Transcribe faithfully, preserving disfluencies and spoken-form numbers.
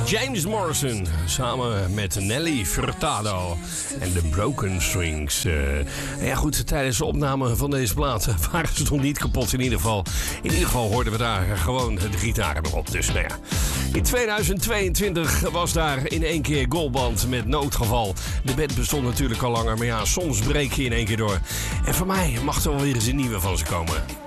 James Morrison samen met Nelly Furtado en de Broken Strings. Uh, ja goed, tijdens de opname van deze plaat waren ze nog niet kapot in ieder geval. In ieder geval hoorden we daar gewoon de gitaren erop. Dus nou ja. In tweeduizend tweeëntwintig was daar in één keer Goldband met Noodgeval. De band bestond natuurlijk al langer, maar ja, soms breek je in één keer door. En voor mij mag er wel weer eens een nieuwe van ze komen.